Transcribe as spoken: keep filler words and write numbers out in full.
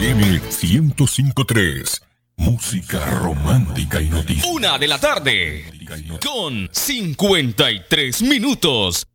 M ciento cinco punto tres. Música romántica y noticias. Una de la tarde con cincuenta y tres minutos.